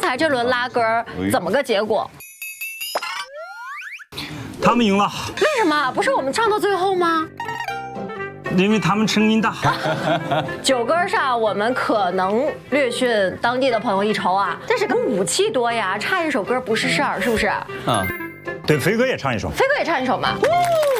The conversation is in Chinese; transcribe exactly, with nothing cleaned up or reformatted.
台这轮拉歌怎么个结果？ 他们赢了。 为什么？不是我们唱到最后吗？ 因为他们声音大。 酒歌上我们可能略逊当地的朋友一筹啊，但是跟武器多呀，差一首歌不是事儿，是不是？ 啊，对，飞哥也唱一首。 飞哥也唱一首嘛。